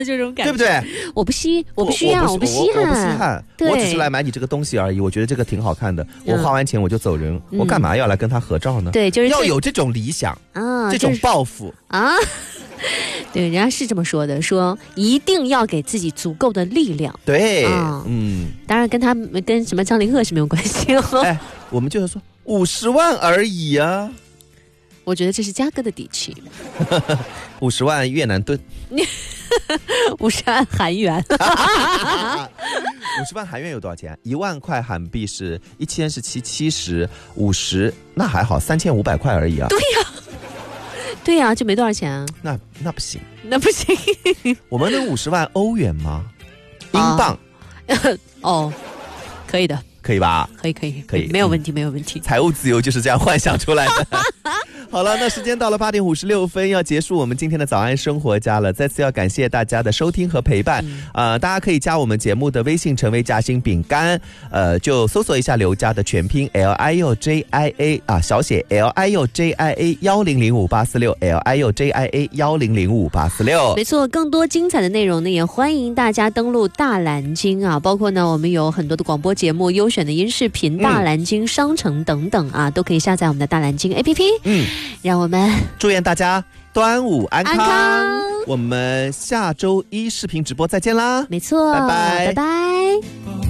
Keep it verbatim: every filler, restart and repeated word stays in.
这种感觉， 对不对？ 我不稀，我不需要，我不稀罕， 我不稀罕，我只是来买你这个东西而已。我觉得这个挺好看的，我花完钱我就走人，嗯、我干嘛要来跟他合照呢？ 对，就是要有这种理想啊， 这种抱负啊。对，人家是这么说的，说一定要给自己足够的力量。 对，啊、嗯， 当然跟他跟什么张凌赫是没有关系哦。 哎，我们就是说五十万而已啊。 我觉得这是嘉哥的底气。 五十万越南盾， 五十万韩元。 五十万韩元有多少钱？一万块韩币是一千是七七十，五十那还好，三千五百块而已啊。 对呀、啊，对呀、啊，就没多少钱啊。 那那不行， 那不行。 我们能五十万欧元吗？英镑？ 哦，哦可以的。 可以吧？ 可以可以可以， 没有问题、嗯、没有问题。 财务自由就是这样幻想出来的。好了，那时间到了八点五十六分，要结束我们今天的早安生活家了。再次要感谢大家的收听和陪伴。嗯、呃，大家可以加我们节目的微信，成为夹心饼干，呃，就搜索一下刘家的全拼 L I U J I A 啊，小写 L I U J I A 幺零零五八四六 L I U J I A 幺零零五八四六。 没错，更多精彩的内容呢，也欢迎大家登录大蓝鲸啊，包括呢，我们有很多的广播节目、优选的音视频、大蓝鲸商城等等啊，嗯、都可以下载我们的大蓝鲸 A P P。嗯，让我们祝愿大家端午安康。 安康， 我们下周一视频直播再见啦！ 没错， 拜拜， 拜拜。